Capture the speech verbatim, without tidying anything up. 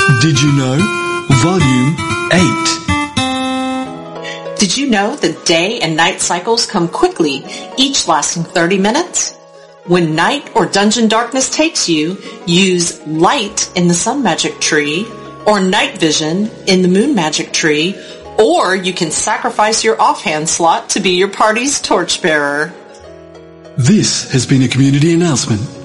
Did you know? Volume eight. Did you know that day and night cycles come quickly, each lasting thirty minutes? When night or dungeon darkness takes you, use light in the sun magic tree, or night vision in the moon magic tree, or you can sacrifice your offhand slot to be your party's torchbearer. This has been a community announcement.